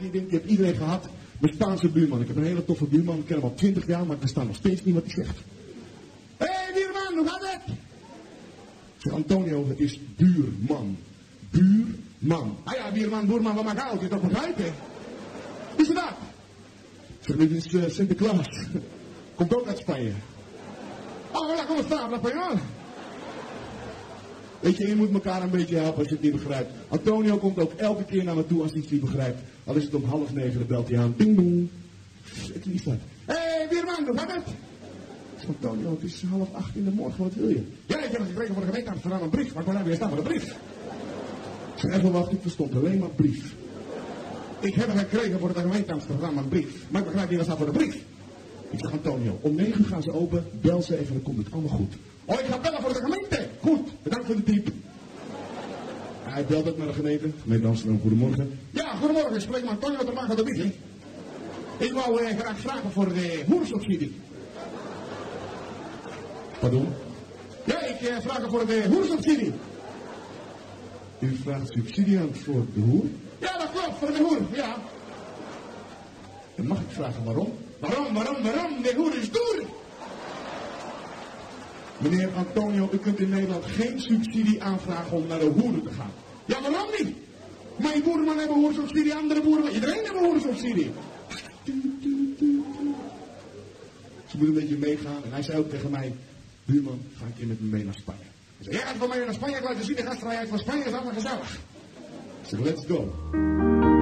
je denkt, je hebt iedereen gehad. Mijn Spaanse buurman. Ik heb een hele toffe buurman. Ik ken hem al 20 jaar, maar ik versta nog steeds niet wat hij zegt. Hé, buurman, hoe gaat het? Ik zeg, Antonio, het is buurman. Buurman. Ah ja, buurman, boerman, wat maakt uit? Je toch begrijpen? Wie is het dat? Ik zeg, dit is Sinterklaas. Komt ook uit Spanje. Oh, hola, ¿cómo está? ¿Habla español? Weet je moet elkaar een beetje helpen als je het niet begrijpt. Antonio komt ook elke keer naar me toe als hij het niet begrijpt. Al is het om 8:30, dan belt hij aan. Ding dong. Wie is dat? Hé, buurman, hoe gaat het? Ik zeg, Antonio, het is 7:30 in de morgen, wat wil je? Ja, ik heb gekregen voor de gemeente Amsterdam een brief. Maar waar heb je staan voor de brief? Ik zeg, even wachten, ik verstond alleen maar brief. Ik heb gekregen voor de gemeente Amsterdam een brief. Maar ik begrijp niet wat staat voor de brief. Ik zeg, Antonio, om 9 gaan ze open, bel ze even, dan komt het allemaal goed. Oh, ik ga bellen voor de gemeente. Goed, bedankt voor de tip. Hij belt ook naar de gemeente. Gemeente Amsterdam, goedemorgen. Ja, goedemorgen, ik spreek met Antonio te maken de brief. Ik wou graag vragen voor de hoersubsidie. Pardon? Ja, ik vraag voor de hoersubsidie. U vraagt subsidie aan voor de hoer? Ja, dat klopt, voor de hoer, ja. Dan mag ik vragen waarom? Waarom? De hoer is duur. Meneer Antonio, u kunt in Nederland geen subsidie aanvragen om naar de hoeren te gaan. Ja, waarom niet? Mijn boerenman hebben hoersubsidie, andere boeren, iedereen heeft een hoersubsidie. Ze moeten een beetje meegaan en hij zei ook tegen mij, buurman, ga een keer met me mee naar Spanje. Hij zei, jij gaat van mij naar Spanje, ik laat je zien de gastvrijheid van Spanje, is allemaal gezellig. Ik zeg, let's go.